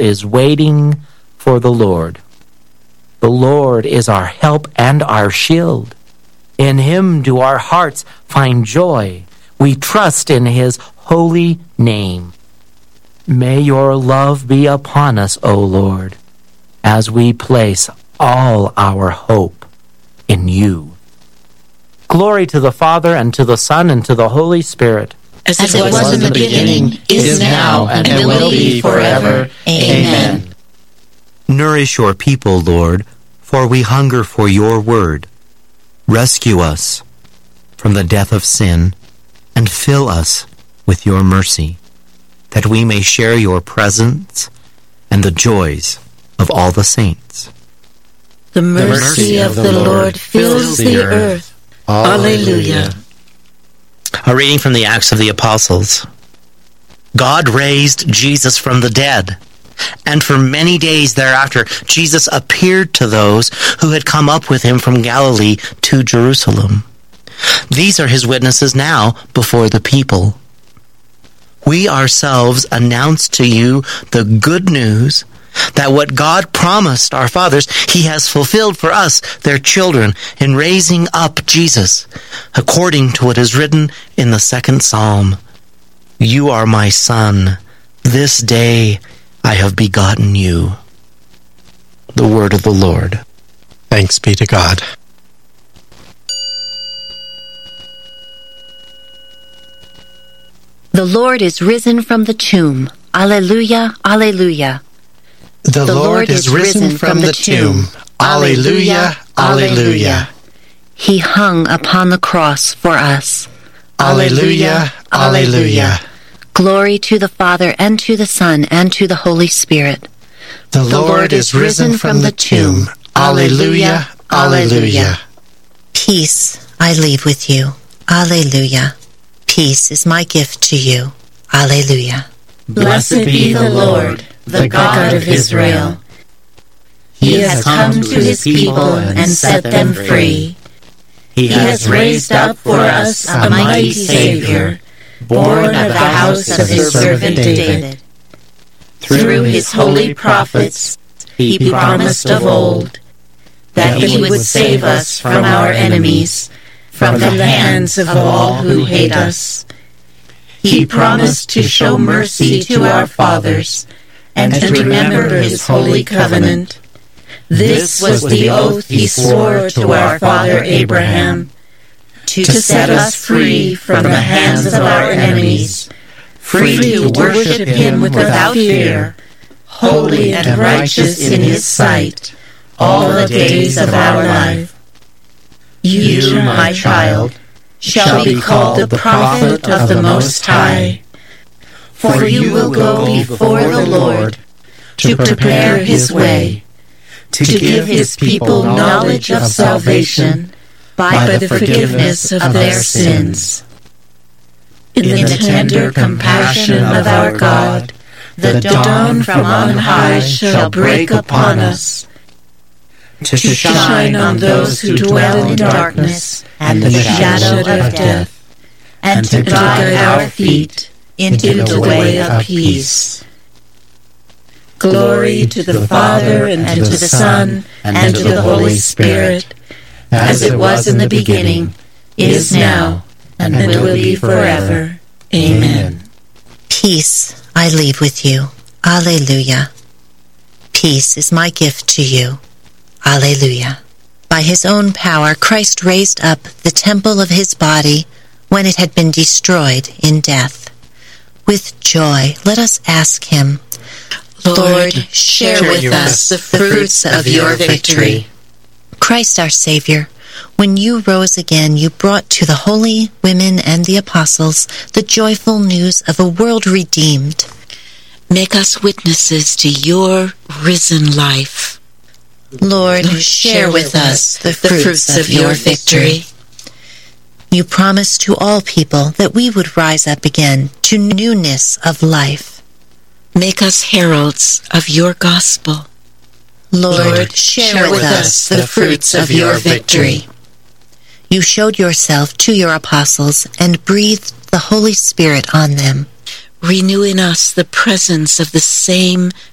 is waiting for the Lord. The Lord is our help and our shield. In him do our hearts find joy. We trust in his holy name. May your love be upon us, O Lord, as we place all our hope in you. Glory to the Father, and to the Son, and to the Holy Spirit. As it was in the beginning, is now, and will be forever. Amen. Nourish your people, Lord, for we hunger for your word. Rescue us from the death of sin, and fill us with your mercy, that we may share your presence and the joys of all the saints. The mercy of the Lord fills the earth. Alleluia. A reading from the Acts of the Apostles. God raised Jesus from the dead, and for many days thereafter Jesus appeared to those who had come up with him from Galilee to Jerusalem. These are his witnesses now before the people. We ourselves announce to you the good news that what God promised our fathers, he has fulfilled for us, their children, in raising up Jesus, according to what is written in the 2nd Psalm. You are my son. This day I have begotten you. The word of the Lord. Thanks be to God. The Lord is risen from the tomb. Alleluia, alleluia. The Lord is risen from the tomb. Alleluia, alleluia. He hung upon the cross for us. Alleluia, alleluia. Glory to the Father, and to the Son, and to the Holy Spirit. The Lord is risen from the tomb. Alleluia, alleluia. Peace I leave with you. Alleluia. Peace is my gift to you. Alleluia. Blessed be the Lord, the God of Israel. He has come to his people and set them free. He has raised up for us a mighty Savior, born of the house of his servant David. Through his holy prophets, he promised of old that he would save us from our enemies, from the hands of all who hate us. He promised to show mercy to our fathers and to remember his holy covenant. This was the oath he swore to our father Abraham, to set us free from the hands of our enemies, free to worship him without fear, holy and righteous in his sight, all the days of our life. You, my child, shall be called the prophet of the Most High, for you will go before the Lord to prepare his way, to give his people knowledge of salvation by the forgiveness of their sins. In the tender compassion of our God, the dawn from on high shall break upon us, to shine on those who dwell in darkness and the shadow of death, and to guide our feet into the way of peace. Glory to the Father, and to the Son, and to the Holy Spirit, as it was in the beginning, is now, and will be forever. Amen. Peace I leave with you. Alleluia. Peace is my gift to you. Alleluia. By his own power, Christ raised up the temple of his body when it had been destroyed in death. With joy, let us ask him, Lord, share with us the fruits of your victory. Christ our Savior, when you rose again, you brought to the holy women and the apostles the joyful news of a world redeemed. Make us witnesses to your risen life. Lord, share with us the fruits of your victory. You promised to all people that we would rise up again to newness of life. Make us heralds of your gospel. Lord, share with us the fruits of your victory. You showed yourself to your apostles and breathed the Holy Spirit on them. Renew in us the presence of the same